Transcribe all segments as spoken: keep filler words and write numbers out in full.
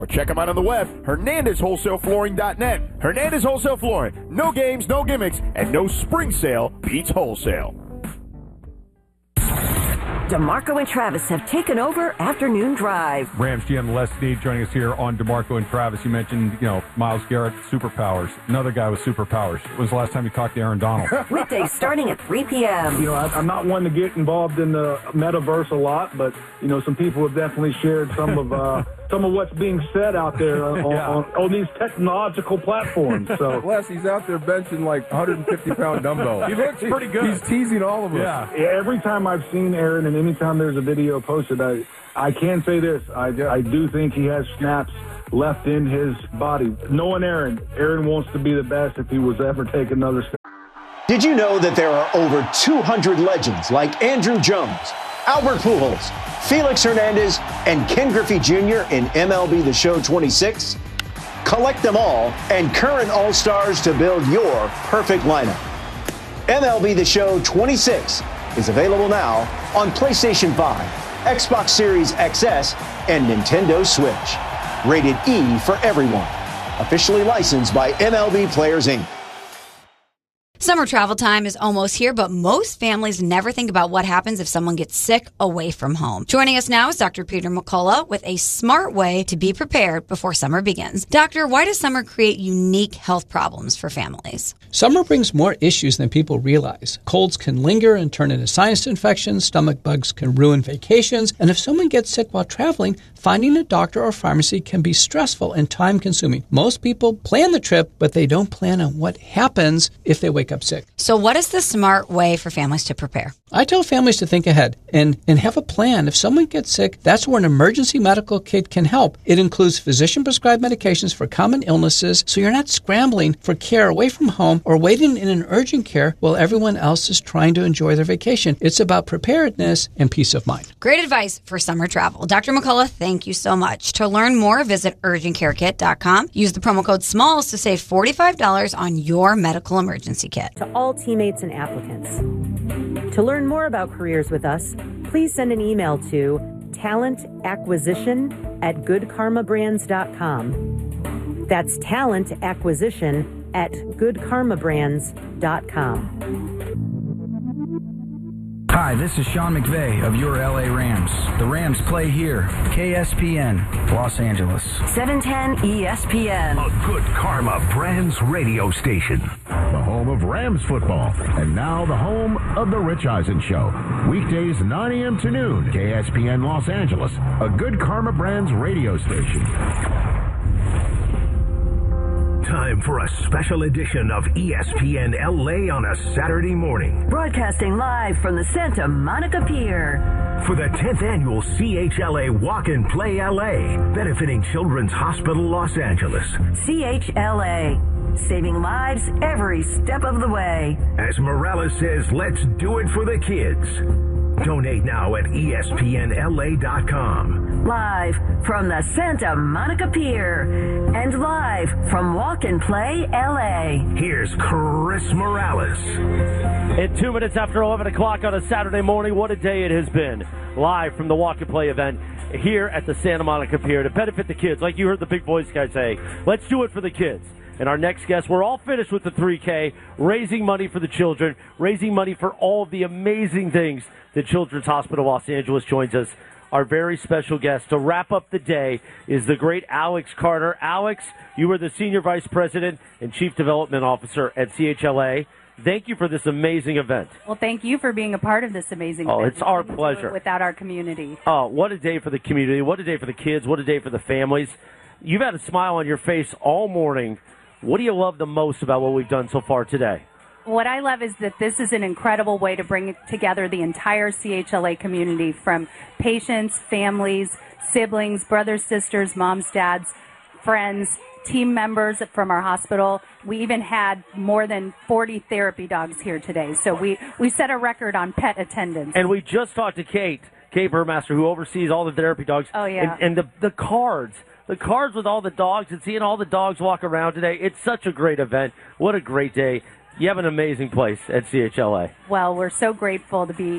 Or check them out on the web, Hernandez Wholesale Flooring dot net. Hernandez Wholesale Flooring. No games, no gimmicks, and no spring sale beats wholesale. DeMarco and Travis have taken over Afternoon Drive. Rams G M Les Snead joining us here on DeMarco and Travis. You mentioned, you know, Myles Garrett, superpowers. Another guy with superpowers. When was the last time you talked to Aaron Donald? Weekdays starting at three p.m. You know, I, I'm not one to get involved in the metaverse a lot, but, you know, some people have definitely shared some of uh, some of what's being said out there on, yeah. on, on these technological platforms. So, Les, he's out there benching like one hundred fifty pound dumbbells. He looks pretty good. He's teasing all of us. Yeah. Every time I've seen Aaron and anytime there's a video posted, I, I can say this. I, I do think he has snaps left in his body. Knowing Aaron, Aaron wants to be the best if he was to ever take another step. Did you know that there are over two hundred legends like Andrew Jones, Albert Pujols, Felix Hernandez, and Ken Griffey Junior in M L B The Show twenty-six? Collect them all and current All-Stars to build your perfect lineup. M L B The Show twenty-six is available now on PlayStation five, Xbox Series X S, and Nintendo Switch. Rated E for everyone. Officially licensed by M L B Players, Incorporated. Summer travel time is almost here, but most families never think about what happens if someone gets sick away from home. Joining us now is Doctor Peter McCullough with a smart way to be prepared before summer begins. Doctor, why does summer create unique health problems for families? Summer brings more issues than people realize. Colds can linger and turn into sinus infections, stomach bugs can ruin vacations, and if someone gets sick while traveling, finding a doctor or pharmacy can be stressful and time-consuming. Most people plan the trip, but they don't plan on what happens if they wake up sick. So what is the smart way for families to prepare? I tell families to think ahead and, and have a plan. If someone gets sick, that's where an emergency medical kit can help. It includes physician-prescribed medications for common illnesses, so you're not scrambling for care away from home or waiting in an urgent care while everyone else is trying to enjoy their vacation. It's about preparedness and peace of mind. Great advice for summer travel. Doctor McCullough, thank you so much. To learn more, visit urgent care kit dot com. Use the promo code SMALLS to save forty-five dollars on your medical emergency kit. To all teammates and applicants. To learn more about careers with us, please send an email to talent acquisition at good karma brands dot com. That's talent acquisition at good karma brands dot com. Hi, this is Sean McVay of your L A Rams. The Rams play here, K S P N, Los Angeles. seven ten E S P N. A Good Karma Brands radio station. The home of Rams football. And now the home of The Rich Eisen Show. Weekdays nine a.m. to noon, K S P N Los Angeles. A Good Karma Brands radio station. Time for a special edition of E S P N L A on a Saturday morning. Broadcasting live from the Santa Monica Pier. For the tenth annual C H L A Walk and Play L A, benefiting Children's Hospital Los Angeles. C H L A, saving lives every step of the way. As Morales says, let's do it for the kids. Donate now at E S P N L A dot com. Live from the Santa Monica Pier and live from Walk and Play L A. Here's Chris Morales. In two minutes after eleven o'clock on a Saturday morning, what a day it has been. Live from the Walk and Play event here at the Santa Monica Pier to benefit the kids. Like you heard the big voice guy say, let's do it for the kids. And our next guest, we're all finished with the three K, raising money for the children, raising money for all of the amazing things that Children's Hospital Los Angeles joins us. Our very special guest to wrap up the day is the great Alex Carter. Alex, you are the Senior Vice President and Chief Development Officer at C H L A. Thank you for this amazing event. Well, thank you for being a part of this amazing oh, event. It's our We pleasure. do it without our community. Oh, what a day for the community. What a day for the kids. What a day for the families. You've had a smile on your face all morning. What do you love the most about what we've done so far today? What I love is that this is an incredible way to bring together the entire C H L A community, from patients, families, siblings, brothers, sisters, moms, dads, friends, team members from our hospital. We even had more than forty therapy dogs here today. So we, we set a record on pet attendance. And we just talked to Kate, Kate Burmaster, who oversees all the therapy dogs. Oh, yeah. And, and the, the cards. The cards with all the dogs and seeing all the dogs walk around today. It's such a great event. What a great day. You have an amazing place at C H L A. Well, we're so grateful to be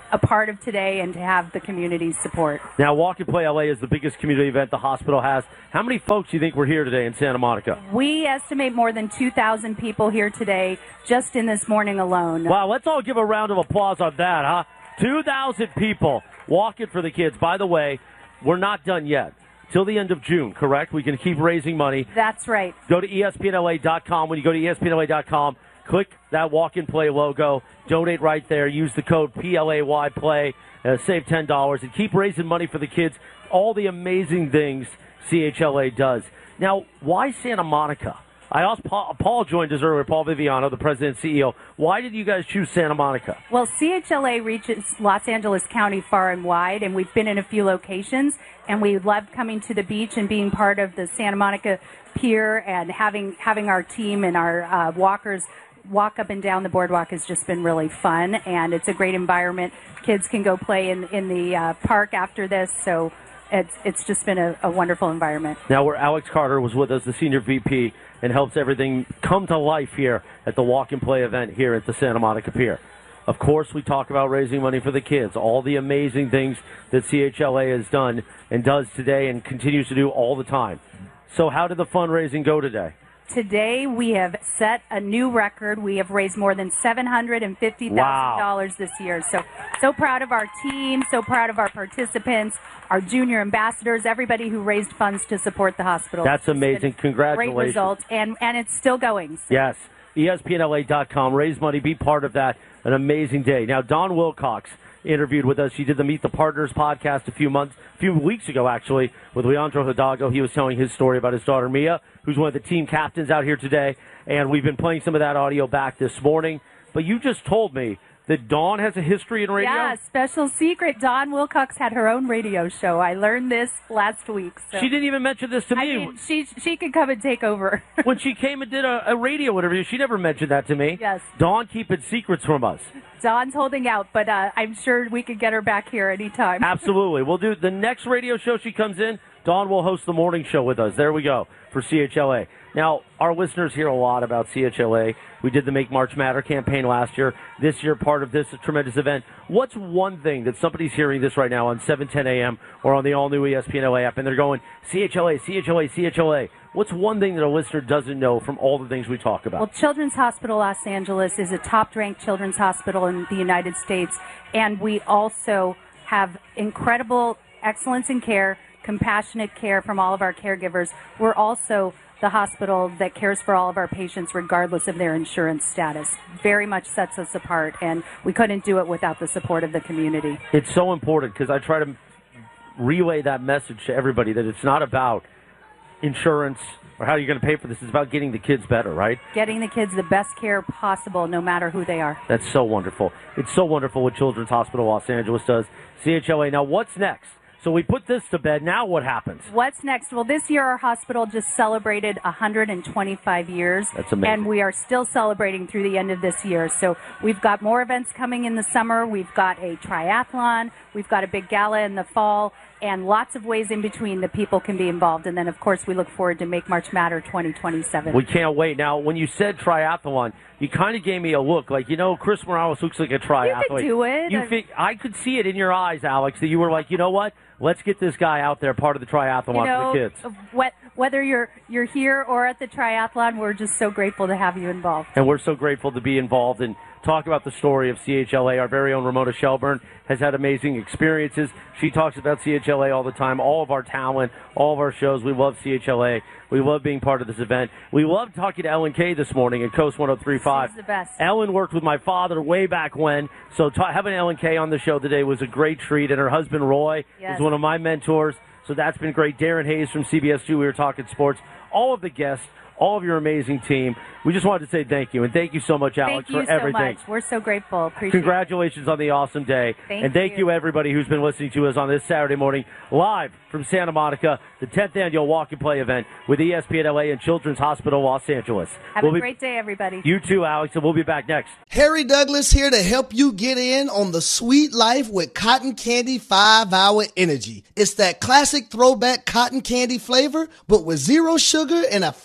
a part of today and to have the community's support. Now, Walk and Play L A is the biggest community event the hospital has. How many folks do you think were here today in Santa Monica? We estimate more than two thousand people here today, just in this morning alone. Wow, let's all give a round of applause on that, huh? two thousand people walking for the kids. By the way, we're not done yet. Till the end of June, correct? We can keep raising money. That's right. Go to E S P N L A dot com. When you go to E S P N L A dot com, click that Walk and Play logo. Donate right there. Use the code P L A Y play. Uh, save ten dollars. And keep raising money for the kids. All the amazing things C H L A does. Now, why Santa Monica? I asked Paul, Paul joined us earlier, Paul Viviano, the president and C E O. Why did you guys choose Santa Monica? Well, C H L A reaches Los Angeles County far and wide, and we've been in a few locations, and we love coming to the beach and being part of the Santa Monica Pier and having having our team and our uh, walkers walk up and down the boardwalk has just been really fun, and it's a great environment. Kids can go play in, in the uh, park after this, so it's it's just been a, a wonderful environment. Now, where Alex Carter was with us, the senior V P, and helps everything come to life here at the Walk and Play event here at the Santa Monica Pier. Of course, we talk about raising money for the kids, all the amazing things that C H L A has done and does today and continues to do all the time. So how did the fundraising go today? Today, we have set a new record. We have raised more than seven hundred fifty thousand dollars wow. this year. So, so proud of our team, so proud of our participants, our junior ambassadors, everybody who raised funds to support the hospital. That's amazing. Congratulations. Great results, and, and it's still going. So. Yes. E S P N L A dot com. Raise money. Be part of that. An amazing day. Now, Dawn Wilcox interviewed with us. She did the Meet the Partners podcast a few months, a few weeks ago, actually, with Leandro Hidalgo. He was telling his story about his daughter, Mia, who's one of the team captains out here today. And we've been playing some of that audio back this morning. But you just told me that Dawn has a history in radio? Yeah, special secret. Dawn Wilcox had her own radio show. I learned this last week. So. She didn't even mention this to me. I mean, she she could come and take over. When she came and did a, a radio interview, she never mentioned that to me. Yes. Dawn keeping secrets from us. Dawn's holding out, but uh, I'm sure we could get her back here anytime. Absolutely. We'll do the next radio show she comes in. Dawn will host the morning show with us. There we go for C H L A. Now, our listeners hear a lot about C H L A. We did the Make March Matter campaign last year. This year, part of this tremendous event. What's one thing that somebody's hearing this right now on seven ten a.m. or on the all-new E S P N L A app, and they're going, C H L A, C H L A, C H L A. What's one thing that a listener doesn't know from all the things we talk about? Well, Children's Hospital Los Angeles is a top-ranked children's hospital in the United States, and we also have incredible excellence in care, compassionate care from all of our caregivers. We're also the hospital that cares for all of our patients regardless of their insurance status. Very much sets us apart, and we couldn't do it without the support of the community. It's so important because I try to relay that message to everybody that it's not about insurance or how you're going to pay for this. It's about getting the kids better, right? Getting the kids the best care possible no matter who they are. That's so wonderful. It's so wonderful what Children's Hospital Los Angeles does. C H L A. Now, what's next? So we put this to bed. Now what happens? What's next? Well, this year our hospital just celebrated one hundred twenty-five years. That's amazing. And we are still celebrating through the end of this year. So we've got more events coming in the summer. We've got a triathlon. We've got a big gala in the fall. And lots of ways in between that people can be involved. And then, of course, we look forward to Make March Matter twenty twenty-seven. We can't wait. Now, when you said triathlon, you kind of gave me a look. Like, you know, Chris Morales looks like a triathlete. You could do it. You think, I could see it in your eyes, Alex, that you were like, you know what? Let's get this guy out there, part of the triathlon you know, for the kids. What, whether you're you're here or at the triathlon, we're just so grateful to have you involved. And we're so grateful to be involved and talk about the story of C H L A. Our very own Ramona Shelburne has had amazing experiences. She talks about C H L A all the time, all of our talent, all of our shows. We love C H L A. We love being part of this event. We love talking to Ellen Kay this morning at Coast one oh three point five. She's the best. Ellen worked with my father way back when, so ta- having Ellen Kay on the show today was a great treat, and her husband Roy yes. is one of my mentors, so that's been great. Darren Hayes from C B S two, we were talking sports. All of the guests, all of your amazing team. We just wanted to say thank you, and thank you so much, Alex, thank you for everything. so much. We're so grateful. Appreciate Congratulations it. on the awesome day. Thank and thank you. you, everybody who's been listening to us on this Saturday morning, live from Santa Monica, the tenth Annual Walk and Play event with E S P N L A and Children's Hospital Los Angeles. Have we'll a be- great day, everybody. You too, Alex, and we'll be back next. Harry Douglas here to help you get in on the sweet life with Cotton Candy five hour Energy. It's that classic throwback cotton candy flavor, but with zero sugar and a five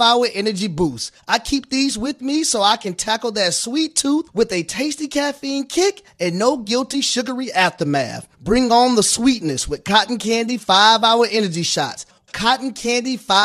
hour Energy Boost. I keep these with me so I can tackle that sweet tooth with a tasty caffeine kick and no guilty sugary aftermath. Bring on the sweetness with Cotton Candy five hour Energy Shots. Cotton Candy five